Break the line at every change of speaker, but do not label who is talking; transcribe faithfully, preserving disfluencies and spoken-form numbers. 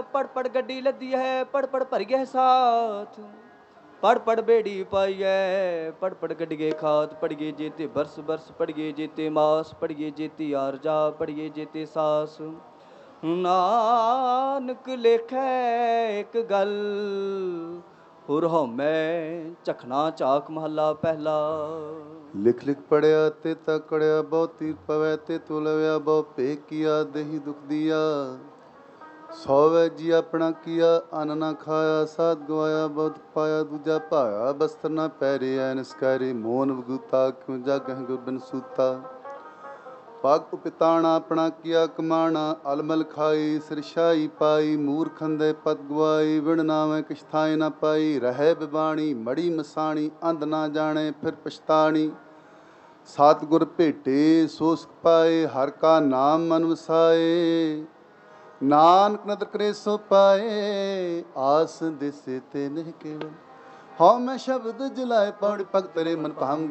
पड़ पड़ गड्डी लदी है, पड़ पड़ भर गए साथ, पड़ पड़ बेड़ी पाई है, पड़ पड़ गड्डी गए खात, पड़ गए जेते बरस बरस, पड़ गए जेते मास, पड़ गए जेती आरजा, पड़ गए जेते सास। नानक लेखै एक गल, हुर मैं चखना चाक महला पहला।
लिख लिख पढ़िया ते तकड़िया, बहु तीर पवै ते तुलव्या, बहु पे किया देही दुख दिया। सौवे जी अपना किया, अन्न ना खाया, साध गवाया बहुत पाया, दूजा पाया बस्तर ना पैरे, निस्कारे मोन बगूता, क्यों जागह गुरबिन सूता। पग उपिताना अपना किया कमाना, अलमल खाई सिरशाई पाई, मूर्खंदे पद गवाई, विण नावे किछ थाई ना पाई। रहे बिबाणी मड़ी मसाणी, अंध ना जाने फिर पछताणी। सतगुर भेटे सो सुख पाए, हर का नाम मन वसाए। नानक नदर करे सो पाए, आस दिसे ते नहीं केवल। हौ मैं शब्द जलाए पौड़ी पग तेरे मन भाम